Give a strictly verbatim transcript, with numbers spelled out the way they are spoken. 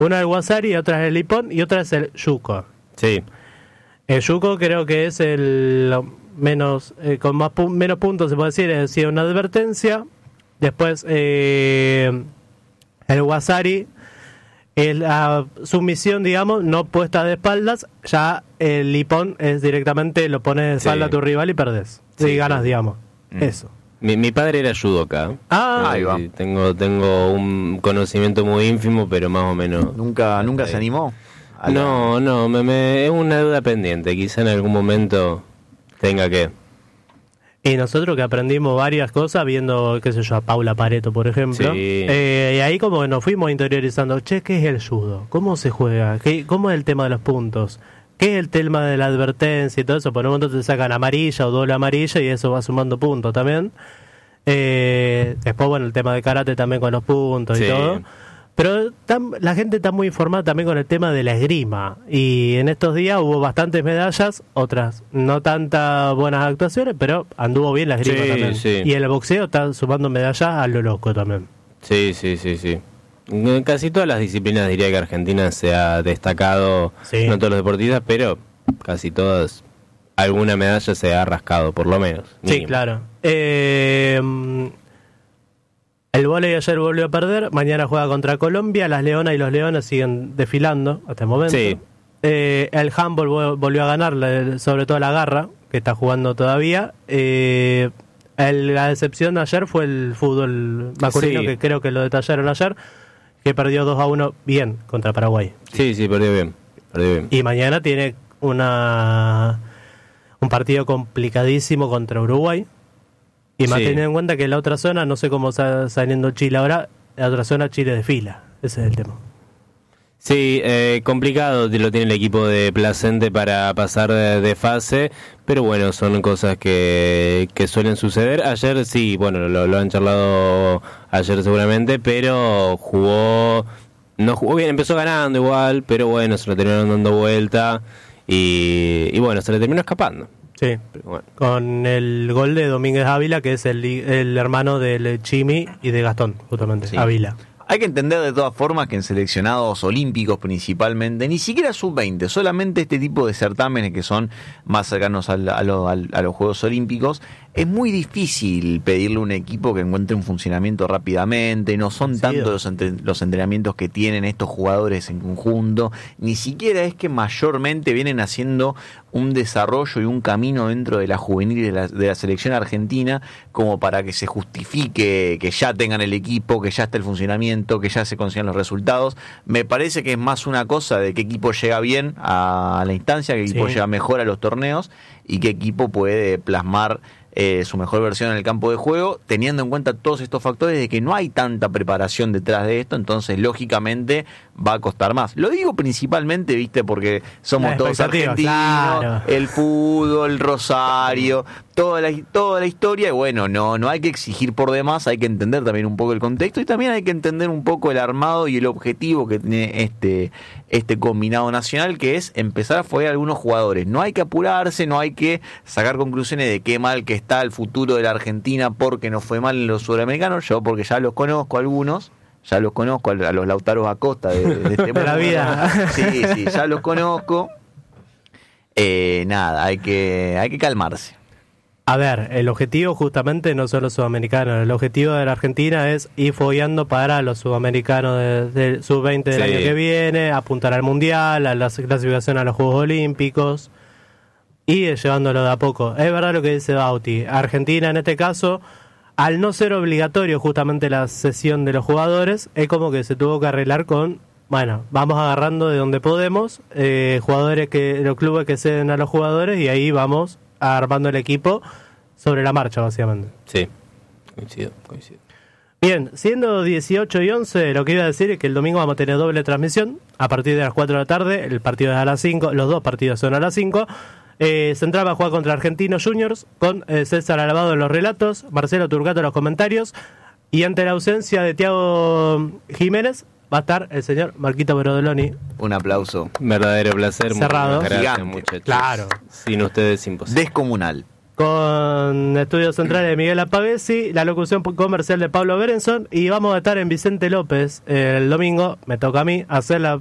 Una es el Wasari, otra es el Lipón y otra es el Yuko. Sí. El Yuko creo que es el menos eh, con más pu- menos puntos, se puede decir, es decir, una advertencia. Después eh, el Wasari es la sumisión, digamos, no puesta de espaldas. Ya el Lipón es directamente lo pones de espalda sí. a tu rival y perdés. Sí, y ganas, sí. digamos. Mm. Eso. Mi, mi padre era judoka. Ah, ahí va. Tengo, tengo un conocimiento muy ínfimo, pero más o menos. ¿Nunca, nunca se animó? No, no, me, me, es una duda pendiente. Quizá en algún momento tenga que. Y nosotros que aprendimos varias cosas viendo, qué sé yo, a Paula Pareto, por ejemplo. Sí. Eh, y ahí como que nos fuimos interiorizando, che, ¿qué es el judo? ¿Cómo se juega? ¿Qué, ¿Cómo es el tema de los puntos? ¿Qué es el tema de la advertencia y todo eso? Por un momento te sacan amarilla o doble amarilla y eso va sumando puntos también. Eh, después, bueno, el tema de karate también con los puntos sí. y todo. Pero tam, la gente está muy informada también con el tema de la esgrima. Y en estos días hubo bastantes medallas, otras no tantas buenas actuaciones, pero anduvo bien la esgrima sí, también. Sí. Y el boxeo está sumando medallas a lo loco también. Sí, sí, sí, sí. En casi todas las disciplinas diría que Argentina se ha destacado, sí. no todos los deportistas, pero casi todas, alguna medalla se ha rascado, por lo menos. Sí, mínimo. Claro. Eh... El vóley ayer volvió a perder, mañana juega contra Colombia, las Leonas y los Leones siguen desfilando hasta el momento. Sí. Eh, el handball volvió a ganar, sobre todo la garra, que está jugando todavía. Eh, el, la decepción de ayer fue el fútbol masculino, sí. que creo que lo detallaron ayer, que perdió dos a uno bien contra Paraguay. Sí, sí, perdió bien. Perdió bien. Y mañana tiene una un partido complicadísimo contra Uruguay. Y más sí. teniendo en cuenta que la otra zona, no sé cómo está saliendo Chile ahora, la otra zona Chile desfila. Ese es el tema. Sí, eh, complicado lo tiene el equipo de Placente para pasar de, de fase, pero bueno, son cosas que, que suelen suceder. Ayer sí, bueno, lo, lo han charlado ayer seguramente, pero jugó, no jugó bien, empezó ganando igual, pero bueno, se lo terminaron dando vuelta y, y bueno, se le terminó escapando. Sí, bueno. Con el gol de Domínguez Ávila, que es el, el hermano del Chimi y de Gastón, justamente, sí. Ávila. Hay que entender de todas formas que en seleccionados olímpicos principalmente, ni siquiera sub veinte, solamente este tipo de certámenes que son más cercanos a, la, a, lo, a, a los Juegos Olímpicos, es muy difícil pedirle a un equipo que encuentre un funcionamiento rápidamente, no son sí, tanto los, entre, los entrenamientos que tienen estos jugadores en conjunto, ni siquiera es que mayormente vienen haciendo un desarrollo y un camino dentro de la juvenil de la, de la selección argentina como para que se justifique que ya tengan el equipo, que ya está el funcionamiento, que ya se consigan los resultados. Me parece que es más una cosa de qué equipo llega bien a la instancia, qué equipo sí. llega mejor a los torneos y qué equipo puede plasmar Eh, su mejor versión en el campo de juego, teniendo en cuenta todos estos factores de que no hay tanta preparación detrás de esto, entonces lógicamente va a costar más. Lo digo principalmente, viste, porque somos todos argentinos, claro. El fútbol, Rosario, toda la, toda la historia, y bueno, no, no hay que exigir por demás, hay que entender también un poco el contexto y también hay que entender un poco el armado y el objetivo que tiene este, este combinado nacional, que es empezar a foguear a algunos jugadores. No hay que apurarse, no hay que sacar conclusiones de qué mal que está el futuro de la Argentina porque no fue mal en los sudamericanos, yo porque ya los conozco algunos, ya los conozco a los Lautaros Acosta de, de este de la vida. Sí, sí, ya los conozco. Eh, nada, hay que, hay que calmarse. A ver, el objetivo justamente no son los sudamericanos, el objetivo de la Argentina es ir fogueando para los sudamericanos del de sub veinte del sí. año que viene, apuntar al mundial, a la clasificación a los Juegos Olímpicos y llevándolo de a poco. Es verdad lo que dice Bauti, Argentina en este caso, al no ser obligatorio justamente la sesión de los jugadores, es como que se tuvo que arreglar con, bueno, vamos agarrando de donde podemos, eh, jugadores que los clubes que ceden a los jugadores y ahí vamos armando el equipo sobre la marcha, básicamente. Sí, coincido, coincido. Bien, siendo dieciocho y once, lo que iba a decir es que el domingo vamos a tener doble transmisión a partir de las cuatro de la tarde, el partido es a las cinco, los dos partidos son a las cinco. Eh, Central va a jugar contra Argentinos Juniors con eh, César Alabado en los relatos, Marcelo Turcato en los comentarios y ante la ausencia de Thiago Jiménez va a estar el señor Marquito Brodoloni. Un aplauso. Verdadero placer. Cerrado. Gracias, muchachos. Claro. Sin ustedes, imposible. Descomunal. con estudios centrales de Miguel Apavesi, la locución comercial de Pablo Berenson, y vamos a estar en Vicente López el domingo, me toca a mí hacer la